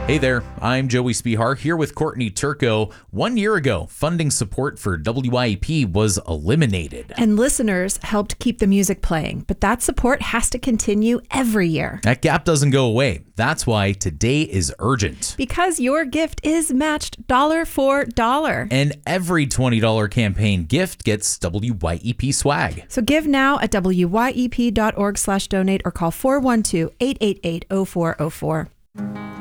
Hey there, I'm Joey Spihar here with Courtney Turco. 1 year ago, funding support for WYEP was eliminated. And listeners helped keep the music playing, but that support has to continue every year. That gap doesn't go away. That's why today is urgent. Because your gift is matched dollar for dollar. And every $20 campaign gift gets WYEP swag. So give now at wyep.org/donate or call 412-888-0404.